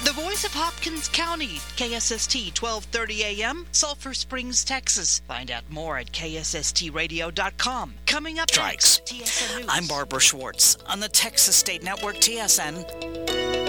The voice of Hopkins County, KSST 1230 AM, Sulphur Springs, Texas. Find out more at ksstradio.com. Coming up Strikes. next, TSN News. I'm Barbara Schwartz on the Texas State Network, TSN.